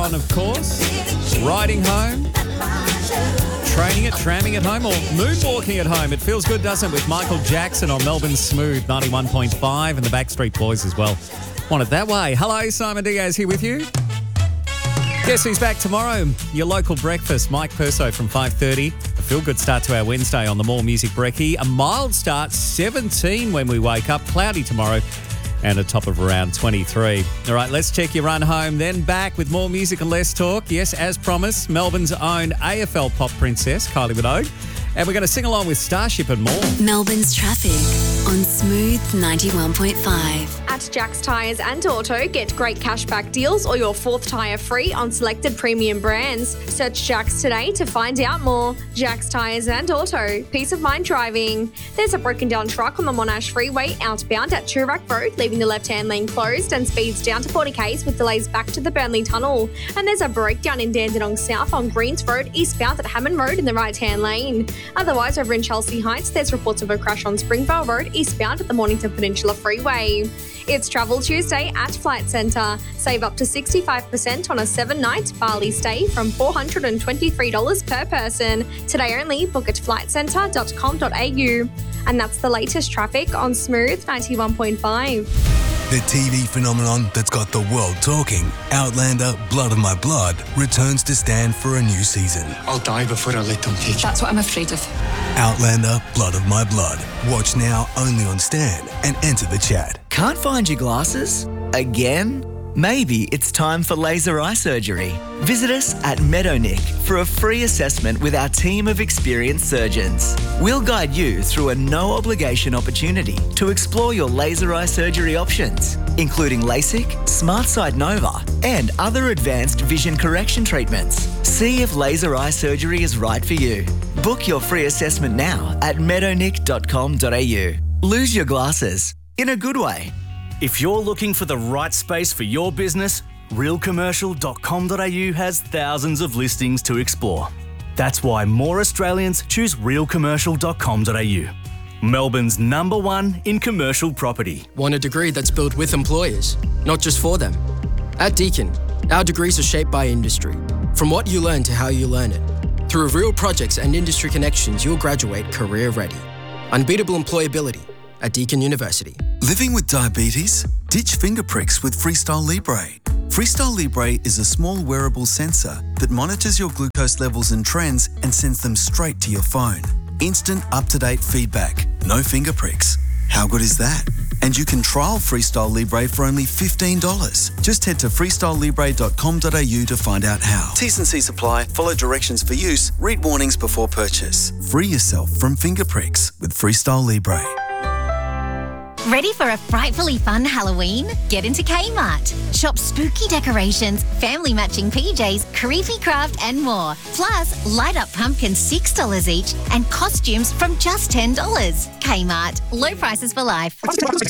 Fun, of course. Riding home. Training it, tramming at home, or moonwalking at home. It feels good, doesn't it, with Michael Jackson on Melbourne Smooth 91.5 and the Backstreet Boys as well. Want it that way. Hello, Simon Diaz here with you. Guess who's back tomorrow? Your local breakfast, Mike Perso from 5:30. A feel-good start to our Wednesday on the More Music Brekkie. A mild start, 17 when we wake up. Cloudy tomorrow and a top of around 23. All right, let's check your run home. Then back with more music and less talk. Yes, as promised, Melbourne's own AFL pop princess, Kylie Minogue. And we're going to sing along with Starship and more. Melbourne's traffic on Smooth 91.5. At Jack's Tyres and Auto, get great cashback deals or your fourth tyre free on selected premium brands. Search Jack's today to find out more. Jack's Tyres and Auto, peace of mind driving. There's a broken down truck on the Monash Freeway outbound at Toorak Road, leaving the left-hand lane closed and speeds down to 40 k's with delays back to the Burnley Tunnel. And there's a breakdown in Dandenong South on Greens Road, eastbound at Hammond Road in the right-hand lane. Otherwise, over in Chelsea Heights, there's reports of a crash on Springvale Road, eastbound at the Mornington Peninsula Freeway. It's Travel Tuesday at Flight Centre. Save up to 65% on a 7-night Bali stay from $423 per person. Today only, book at flightcentre.com.au. And that's the latest traffic on Smooth 91.5. The TV phenomenon that's got the world talking, Outlander Blood of My Blood, returns to Stan for a new season. I'll die before I let them take it. That's what I'm afraid of. Outlander Blood of My Blood. Watch now only on Stan and enter the chat. Can't find your glasses? Again? Maybe it's time for laser eye surgery. Visit us at Meadownick for a free assessment with our team of experienced surgeons. We'll guide you through a no-obligation opportunity to explore your laser eye surgery options, including LASIK, SmartSight Nova, and other advanced vision correction treatments. See if laser eye surgery is right for you. Book your free assessment now at meadownick.com.au. Lose your glasses in a good way. If you're looking for the right space for your business, realcommercial.com.au has thousands of listings to explore. That's why more Australians choose realcommercial.com.au. Melbourne's #1 in commercial property. Want a degree that's built with employers, not just for them? At Deakin, our degrees are shaped by industry. From what you learn to how you learn it. Through real projects and industry connections, you'll graduate career ready. Unbeatable employability at Deakin University. Living with diabetes? Ditch finger pricks with Freestyle Libre. Freestyle Libre is a small wearable sensor that monitors your glucose levels and trends and sends them straight to your phone. Instant, up-to-date feedback. No finger pricks. How good is that? And you can trial Freestyle Libre for only $15. Just head to freestylelibre.com.au to find out how. T's and C's apply. Follow directions for use. Read warnings before purchase. Free yourself from finger pricks with Freestyle Libre. Ready for a frightfully fun Halloween? Get into Kmart. Shop spooky decorations, family matching PJs, creepy craft and more. Plus, light up pumpkins $6 each and costumes from just $10. Kmart. Low prices for life.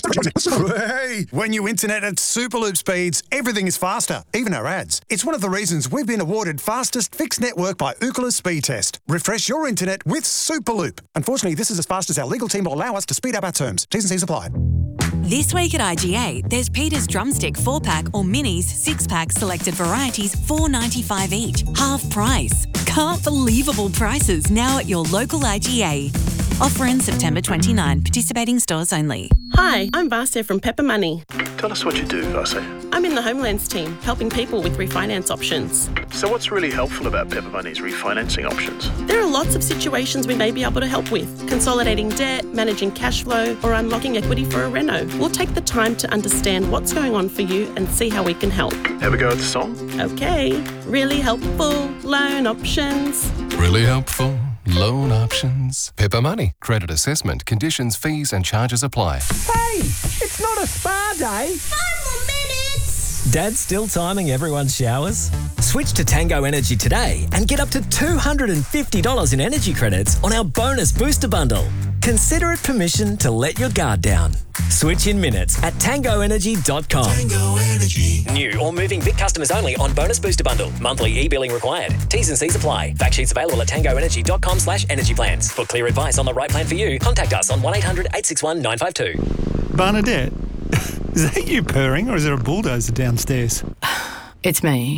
Hey, when you internet at Superloop speeds, everything is faster, even our ads. It's one of the reasons we've been awarded fastest fixed network by Ookla Speed Test. Refresh your internet with Superloop. Unfortunately, this is as fast as our legal team will allow us to speed up our terms. T's and C's apply. This week at IGA, there's Peter's Drumstick 4-pack or Minis 6-pack selected varieties $4.95 each, half price. Can't believable prices now at your local IGA. Offer in September 29, participating stores only. Hi, I'm Vasya from Pepper Money. Tell us what you do, Vasya. I'm in the Homelands team, helping people with refinance options. So what's really helpful about Pepper Money's refinancing options? There are lots of situations we may be able to help with. Consolidating debt, managing cash flow, or unlocking equity for a reno. We'll take the time to understand what's going on for you and see how we can help. Have a go at the song? Okay. Really helpful loan options. Really helpful loan options. Pepper Money. Credit assessment, conditions, fees and charges apply. Hey, it's not a spa day. 5 more minutes. Dad's still timing everyone's showers? Switch to Tango Energy today and get up to $250 in energy credits on our bonus booster bundle. Consider it permission to let your guard down. Switch in minutes at tangoenergy.com. Tango Energy. New or moving Vic customers only on bonus booster bundle. Monthly e-billing required. T's and C's apply. Fact sheets available at tangoenergy.com/energy plans. For clear advice on the right plan for you, contact us on 1-800-861-952. Bernadette, is that you purring or is there a bulldozer downstairs? It's me.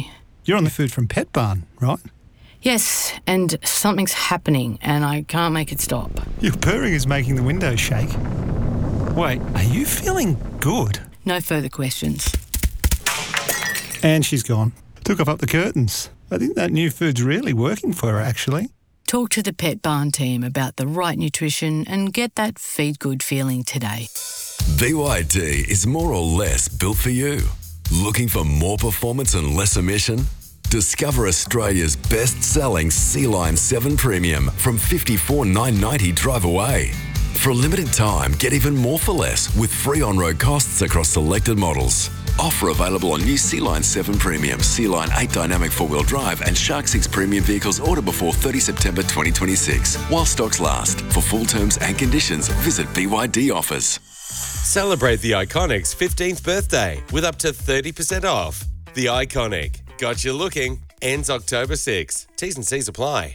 You're on the Food from Pet Barn, right? Yes, and something's happening and I can't make it stop. Your purring is making the windows shake. Wait, are you feeling good? No further questions. And she's gone. Took up the curtains. I think that new food's really working for her, actually. Talk to the Pet Barn team about the right nutrition and get that feed good feeling today. BYD is more or less built for you. Looking for more performance and less emission? Discover Australia's best-selling Sea-Line 7 Premium from $54,990 drive away. For a limited time, get even more for less with free on-road costs across selected models. Offer available on new Sea-Line 7 Premium, Sea-Line 8 Dynamic 4-wheel drive and Shark 6 Premium vehicles order before 30 September 2026. While stocks last. For full terms and conditions, visit BYD Offers. Celebrate the Iconic's 15th birthday with up to 30% off. The Iconic. Got you looking. Ends October 6. T's and C's apply.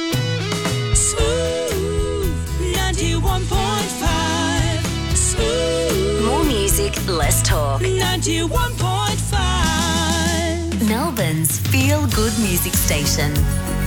Smooth 91.5. Smooth. More music, less talk. 91.5. Melbourne's feel-good music station.